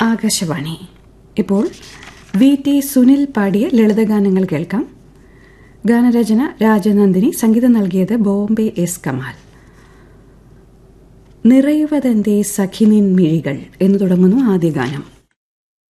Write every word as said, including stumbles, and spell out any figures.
ആകാശവാണി. ഇപ്പോൾ V T Sunil പാടിയ ലളിതഗാനങ്ങൾ കേൾക്കാം. ഗാനരചന രാജനന്ദിനി, സംഗീതം നൽകിയത് ബോംബെ എസ് കമാൽ. നിറയുവതെന്തേ സഖിനിൻ മിഴികൾ എന്ന് തുടങ്ങുന്നു ആദ്യ ഗാനം.